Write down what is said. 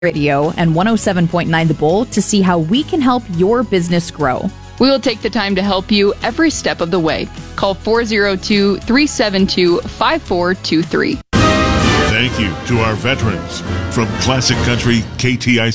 Radio and 107.9 The Bull to see how we can help your business grow. We will take the time to help you every step of the way. Call 402-372-5423. Thank you to our veterans from Classic Country KTIC.